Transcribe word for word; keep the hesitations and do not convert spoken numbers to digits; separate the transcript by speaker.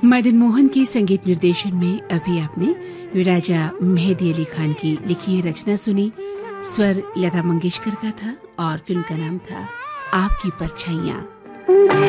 Speaker 1: मदन मोहन की संगीत निर्देशन में अभी आपने राजा मेहदी अली खान की लिखी रचना सुनी। स्वर लता मंगेशकर का था और फिल्म का नाम था आपकी परछाइयां।